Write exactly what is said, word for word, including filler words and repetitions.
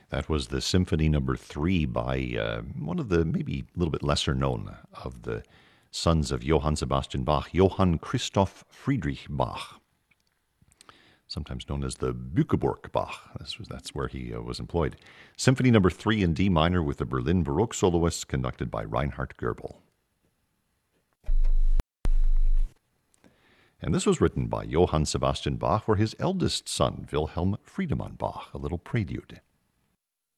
That was the Symphony Number Three by uh, one of the maybe a little bit lesser known of the sons of Johann Sebastian Bach, Johann Christoph Friedrich Bach, sometimes known as the Bückeburg Bach. This was, that's where he uh, was employed. Symphony Number Three in D minor with the Berlin Baroque soloists, conducted by Reinhard Goebel. And this was written by Johann Sebastian Bach for his eldest son, Wilhelm Friedemann Bach, a little prelude.